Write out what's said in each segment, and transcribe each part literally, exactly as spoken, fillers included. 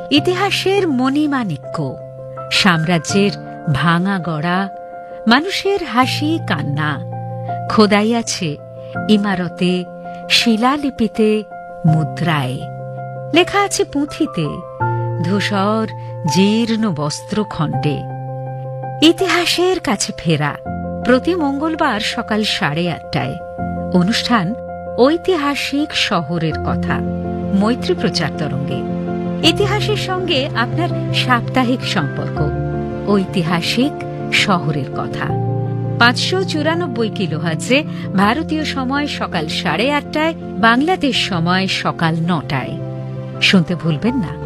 ইতিহাসের মণিমাণিক্য, সাম্রাজ্যের ভাঙা গড়া, মানুষের হাসি কান্না খোদাই আছে ইমারতে, শিলালিপিতে, মুদ্রায়। লেখা আছে পুঁথিতে, ধূসর জীর্ণ বস্ত্রখণ্ডে। ইতিহাসের কাছে ফেরা প্রতি মঙ্গলবার সকাল সাড়ে আটটায়। অনুষ্ঠান ঐতিহাসিক শহরের কথা, মৈত্রী প্রচার তরঙ্গে। ইতিহাসের সঙ্গে আপনার সাপ্তাহিক সম্পর্ক, ঐতিহাসিক শহরের কথা। পাঁচশো চুরানব্বই কিলোহার্টজে ভারতীয় সময় সকাল সাড়ে আটটায়, বাংলাদেশ সময় সকাল নটায়। শুনতে ভুলবেন না।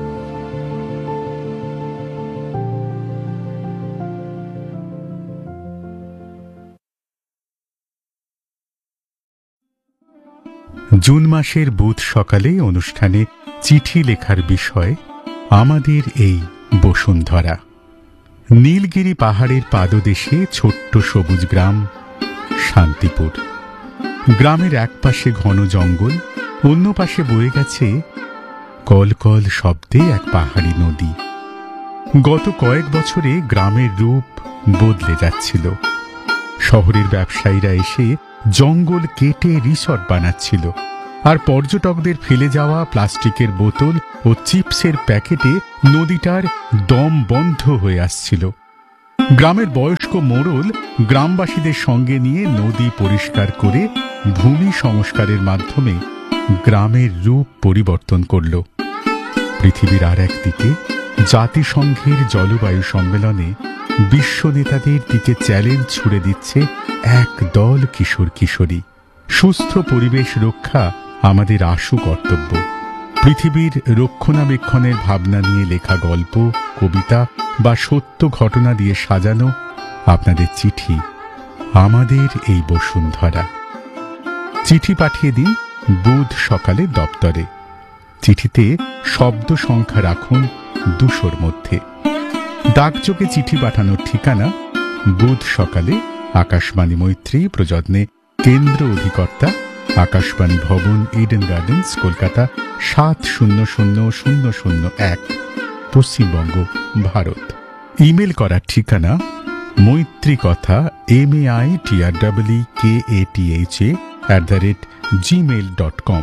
জুন মাসের বুধ সকালে অনুষ্ঠানে চিঠি লেখার বিষয় আমাদের এই বসুন্ধরা। নীলগিরি পাহাড়ের পাদদেশে ছোট্ট সবুজ গ্রাম শান্তিপুর। গ্রামের এক পাশে ঘন জঙ্গল, অন্য পাশে বয়ে গেছে কলকল শব্দে এক পাহাড়ি নদী। গত কয়েক বছরে গ্রামের রূপ বদলে যাচ্ছিল। শহরের ব্যবসায়ীরা এসে জঙ্গল কেটে রিসর্ট বানাচ্ছিল, আর পর্যটকদের ফেলে যাওয়া প্লাস্টিকের বোতল ও চিপসের প্যাকেটে নদীটার দম বন্ধ হয়ে আসছিল। গ্রামের বয়স্ক মোড়ল গ্রামবাসীদের সঙ্গে নিয়ে নদী পরিষ্কার করে ভূমি সংস্কারের মাধ্যমে গ্রামের রূপ পরিবর্তন করল। পৃথিবীর আর একদিকে জাতিসংঘের জলবায়ু সম্মেলনে বিশ্ব নেতাদের দিকে চ্যালেঞ্জ ছুড়ে দিচ্ছে এক দল কিশোর কিশোরী। সুস্থ পরিবেশ রক্ষা আমাদের আশু কর্তব্য। পৃথিবীর রক্ষণাবেক্ষণের ভাবনা নিয়ে লেখা গল্প, কবিতা বা সত্য ঘটনা দিয়ে সাজানো আপনাদের চিঠি আমাদের এই বসুন্ধরা। চিঠি পাঠিয়ে দিন বুধ সকালে দপ্তরে। চিঠিতে শব্দ সংখ্যা রাখুন দুশোর মধ্যে। ডাকযোগে চিঠি পাঠানোর ঠিকানা বুধ সকালে, আকাশবাণী মৈত্রী, প্রযত্নে কেন্দ্র অধিকর্তা, আকাশবাণী ভবন, ইডেন গার্ডেন্স, কলকাতা সাত শূন্য শূন্য শূন্য শূন্য এক, পশ্চিমবঙ্গ, ভারত। ইমেল করার ঠিকানা মৈত্রী কথা M A I T R double K A T H A at the rate Gmail dot com.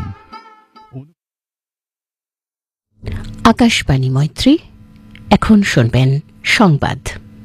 Akashvani মৈত্রী। এখন শুনবেন সংবাদ।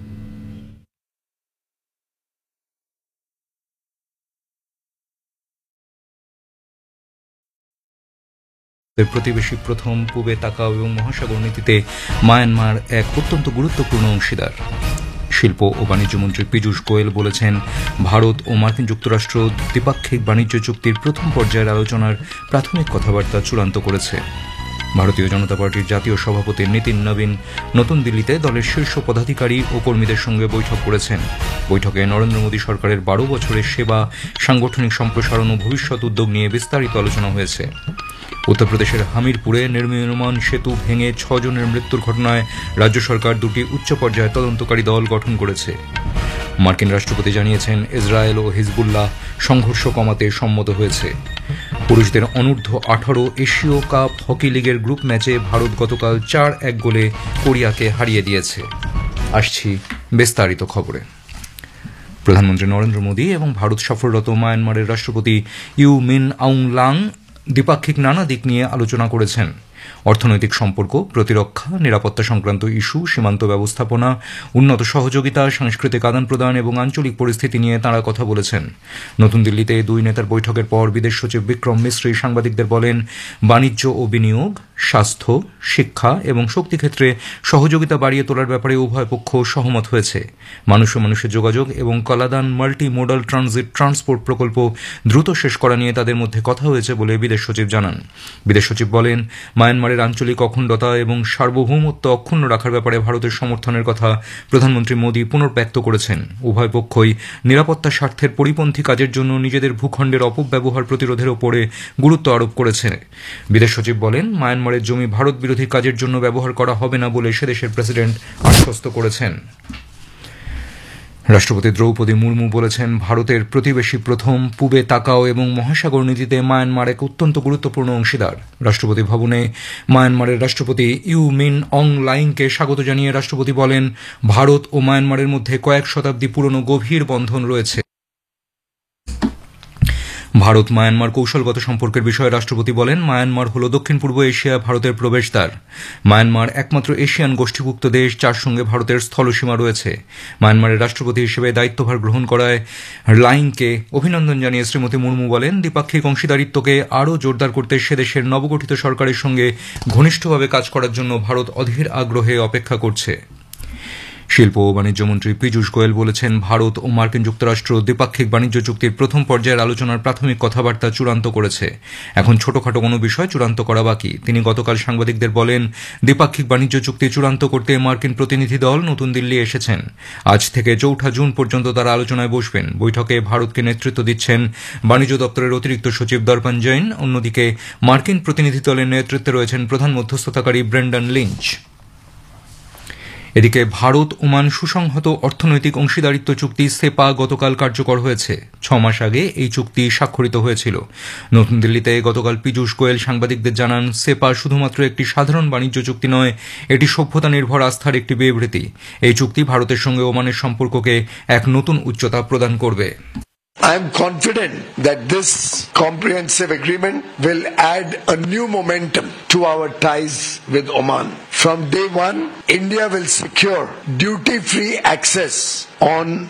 প্রতিবেশী প্রথম, পূবে তাকাও এবং মহাসাগর নীতিতে মায়ানমার এক অত্যন্ত গুরুত্বপূর্ণ অংশীদার। শিল্প ও বাণিজ্য মন্ত্রী পীযূষ গোয়েল বলেছেন, ভারত ও মার্কিন যুক্তরাষ্ট্র দ্বিপাক্ষিক বাণিজ্য চুক্তির প্রথম পর্যায়ের আলোচনার প্রাথমিক কথাবার্তা চূড়ান্ত করেছে। ভারতীয় জনতা পার্টির জাতীয় সভাপতি নীতিন নবীন নতুন দিল্লিতে দলের শীর্ষ পদাধিকারী ও কর্মীদের সঙ্গে বৈঠক করেছেন। বৈঠকে নরেন্দ্র মোদী সরকারের বারো বছরের সেবা, সাংগঠনিক সম্প্রসারণ ও ভবিষ্যৎ উদ্যোগ নিয়ে বিস্তারিত আলোচনা হয়েছে। উত্তরপ্রদেশের হামিরপুরে নির্মীয়মান সেতু ভেঙে ছজনের মৃত্যুর ঘটনায় রাজ্য সরকার দুটি উচ্চ পর্যায়ে তদন্তকারী দল গঠন করেছে। মার্কিন রাষ্ট্রপতি জানিয়েছেন, ইসরায়েল ও হিজবুল্লাহ সংঘর্ষ কমাতে সম্মত হয়েছে। পুরুষদের অনূর্ধ্ব আঠারো এশীয় কাপ হকি লিগের গ্রুপ ম্যাচে ভারত গতকাল চার এক গোলে কোরিয়াকে হারিয়ে দিয়েছে। আসছি বিস্তারিত খবরে। প্রধানমন্ত্রী নরেন্দ্র মোদী এবং ভারত সফররত মায়ানমারের রাষ্ট্রপতি ইউ মিন আউং লাং দ্বিপাক্ষিক নানা দিক নিয়ে আলোচনা করেছেন। অর্থনৈতিক সম্পর্ক, প্রতিরক্ষা, নিরাপত্তা সংক্রান্ত ইস্যু, সীমান্ত ব্যবস্থাপনা, উন্নত সহযোগিতা, সাংস্কৃতিক আদান প্রদান এবং আঞ্চলিক পরিস্থিতি নিয়ে তাঁরা কথা বলেছেন। নতুন দিল্লিতে দুই নেতার বৈঠকের পর বিদেশ সচিব বিক্রম মিশ্রি সাংবাদিকদের বলেন, বাণিজ্য ও বিনিয়োগ, স্বাস্থ্য, শিক্ষা এবং শক্তি ক্ষেত্রে সহযোগিতা বাড়িয়ে তোলার ব্যাপারে উভয় পক্ষ সহমত হয়েছে। মানুষ মানুষের যোগাযোগ এবং কলাদান মাল্টি মোডাল ট্রানজিট ট্রান্সপোর্ট প্রকল্প দ্রুত শেষ করা নিয়ে তাদের মধ্যে কথা হয়েছে বলে বিদেশ সচিব জানান। বিদেশ সচিব বলেন, মায়ানমারের আঞ্চলিক অখণ্ডতা এবং সার্বভৌমত্ব অক্ষুণ্ণ রাখার ব্যাপারে ভারতের সমর্থনের কথা প্রধানমন্ত্রী মোদী পুনর্ব্যক্ত করেছেন। উভয় পক্ষই নিরাপত্তা স্বার্থের পরিপন্থী কাজের জন্য নিজেদের ভূখণ্ডের অপব্যবহার প্রতিরোধের ওপরে গুরুত্ব আরোপ করেছে। বিদেশ সচিব বলেন, মায়ানমারের জমি ভারত বিরোধী কাজের জন্য ব্যবহার করা হবে না বলে সে দেশের প্রেসিডেন্ট আশ্বস্ত করেছেন। রাষ্ট্রপতি দ্রৌপদী মুর্মু বলেছেন, ভারতের প্রতিবেশী প্রথম, পূবে তাকাও এবং মহাসাগর নীতিতে মায়ানমার এক অত্যন্ত গুরুত্বপূর্ণ অংশীদার। রাষ্ট্রপতি ভবনে মায়ানমারের রাষ্ট্রপতি ইউ মিন অং লাইংকে স্বাগত জানিয়ে রাষ্ট্রপতি বলেন, ভারত ও মায়ানমারের মধ্যে কয়েক শতাব্দী পুরনো গভীর বন্ধন রয়েছে। ভারত মায়ানমার কৌশলগত সম্পর্কের বিষয়ে রাষ্ট্রপতি বলেন, মায়ানমার হল দক্ষিণ পূর্ব এশিয়া ভারতের প্রবেশদ্বার। মায়ানমার একমাত্র এশিয়ান গোষ্ঠীভুক্ত দেশ যার সঙ্গে ভারতের স্থলসীমা রয়েছে। মায়ানমারের রাষ্ট্রপতি হিসেবে দায়িত্বভার গ্রহণ করায় লাইংকে অভিনন্দন জানিয়ে শ্রীমতী মুর্মু বলেন, দ্বিপাক্ষিক অংশীদারিত্বকে আরও জোরদার করতে সে দেশের নবগঠিত সরকারের সঙ্গে ঘনিষ্ঠভাবে কাজ করার জন্য ভারত অধীর আগ্রহে অপেক্ষা করছে। শিল্প ও বাণিজ্য মন্ত্রী পীযূষ গোয়েল বলেছেন, ভারত ও মার্কিন যুক্তরাষ্ট্র দ্বিপাক্ষিক বাণিজ্য চুক্তির প্রথম পর্যায়ের আলোচনার প্রাথমিক কথাবার্তা চূড়ান্ত করেছে। এখন ছোটখাটো কোনো বিষয় চূড়ান্ত করা বাকি। তিনি গতকাল সাংবাদিকদের বলেন, দ্বিপাক্ষিক বাণিজ্য চুক্তি চূড়ান্ত করতে মার্কিন প্রতিনিধি দল নতুন দিল্লি এসেছেন। আজ থেকে চৌঠা জুন পর্যন্ত তারা আলোচনায় বসবেন। বৈঠকে ভারতকে নেতৃত্ব দিচ্ছেন বাণিজ্য দপ্তরের অতিরিক্ত সচিব দর্পণ জৈন। অন্যদিকে মার্কিন প্রতিনিধি দলের নেতৃত্বে রয়েছেন প্রধান মধ্যস্থতাকারী ব্রেন্ডন লিঞ্চ। এদিকে ভারত ওমান সুসংহত অর্থনৈতিক অংশীদারিত্ব চুক্তি সেপা গতকাল কার্যকর হয়েছে। ছ মাস আগে এই চুক্তি স্বাক্ষরিত হয়েছিল। নতুন দিল্লিতে গতকাল পীযূষ গোয়েল সাংবাদিকদের জানান, সেপা শুধুমাত্র একটি সাধারণ বাণিজ্য চুক্তি নয়, এটি সভ্যতা নির্ভর আস্থার একটি বিবৃতি। এই চুক্তি ভারতের সঙ্গে ওমানের সম্পর্ককে এক নতুন উচ্চতা প্রদান করবে। I am confident that this comprehensive agreement will add a new momentum to our ties with Oman. From day one, India will secure duty-free access on